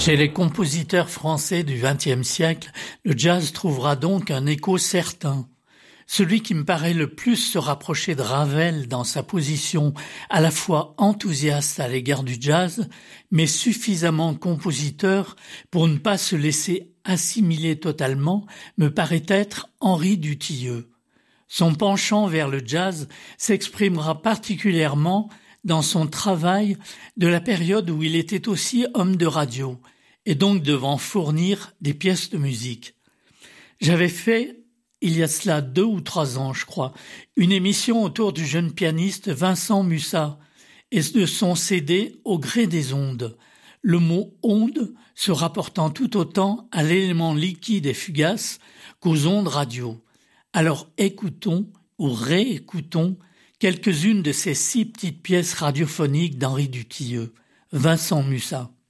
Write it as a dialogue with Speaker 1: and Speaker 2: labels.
Speaker 1: Chez les compositeurs français du XXe siècle, le jazz trouvera donc un écho certain. Celui qui me paraît le plus se rapprocher de Ravel dans sa position à la fois enthousiaste à l'égard du jazz, mais suffisamment compositeur pour ne pas se laisser assimiler totalement, me paraît être Henri Dutilleux. Son penchant vers le jazz s'exprimera particulièrement dans son travail de la période où il était aussi homme de radio, et donc devant fournir des pièces de musique. J'avais fait, il y a cela 2 ou 3 ans, je crois, une émission autour du jeune pianiste Vincent Mussat et de son CD Au gré des ondes, le mot « onde » se rapportant tout autant à l'élément liquide et fugace qu'aux ondes radio. Alors écoutons ou réécoutons quelques-unes de ces 6 petites pièces radiophoniques d'Henri Dutilleux, Vincent Mussat.